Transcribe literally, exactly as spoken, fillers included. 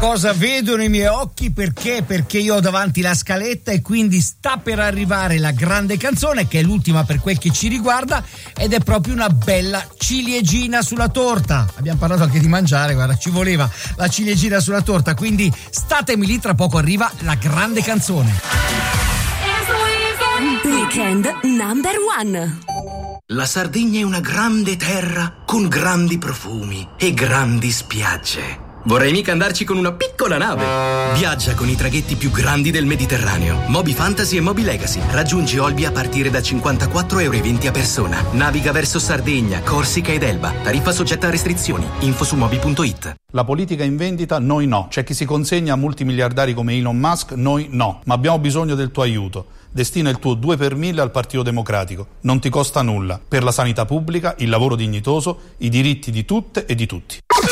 Cosa vedono i miei occhi? Perché? Perché io ho davanti la scaletta e quindi sta per arrivare la grande canzone, che è l'ultima per quel che ci riguarda, ed è proprio una bella ciliegina sulla torta. Abbiamo parlato anche di mangiare, guarda, ci voleva la ciliegina sulla torta, quindi statemi lì, tra poco arriva la grande canzone. Weekend number one. La Sardegna è una grande terra con grandi profumi e grandi spiagge. Vorrei mica andarci con una piccola nave. Viaggia con i traghetti più grandi del Mediterraneo. Moby Fantasy e Moby Legacy. Raggiungi Olbia a partire da cinquantaquattro euro e venti a persona. Naviga verso Sardegna, Corsica ed Elba. Tariffa soggetta a restrizioni. Info su moby punto it. La politica in vendita, noi no. C'è chi si consegna a multimiliardari come Elon Musk, noi no. Ma abbiamo bisogno del tuo aiuto. Destina il tuo due per mille al Partito Democratico. Non ti costa nulla. Per la sanità pubblica, il lavoro dignitoso, i diritti di tutte e di tutti.